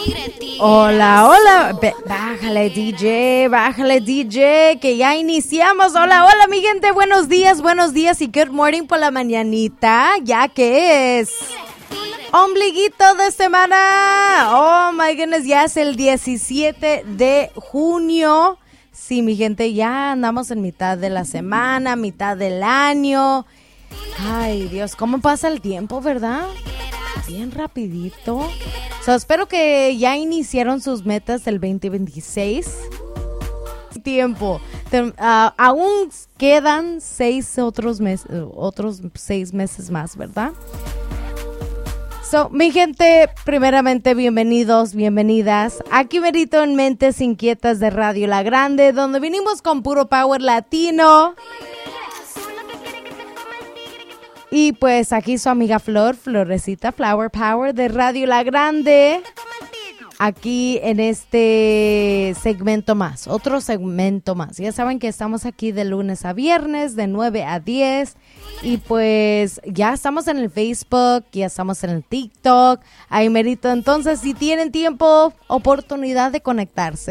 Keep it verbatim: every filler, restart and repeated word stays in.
Hola, hola, Be- bájale D J, bájale D J, que ya iniciamos. Hola, hola mi gente, buenos días, buenos días y good morning por la mañanita, ya que es ombliguito de semana. Oh my goodness, ya es el diecisiete de junio. Sí, mi gente, ya andamos en mitad de la semana, mitad del año. Ay, Dios, ¿cómo pasa el tiempo, verdad? Bien rapidito. So, espero que ya iniciaron sus metas del veinte veintiséis. Tiempo. Tem- uh, aún quedan seis otros meses, otros seis meses más, ¿verdad? So, mi gente, primeramente bienvenidos, bienvenidas. Aquí merito en Mentes Inquietas de Radio La Grande, donde vinimos con puro power latino. Y pues aquí su amiga Flor, Florecita Flower Power de Radio La Grande. Aquí en este segmento más, otro segmento más. Ya saben que estamos aquí de lunes a viernes, de nueve a diez. Y pues ya estamos en el Facebook, ya estamos en el TikTok. Ahí merito. Entonces, si tienen tiempo, oportunidad de conectarse.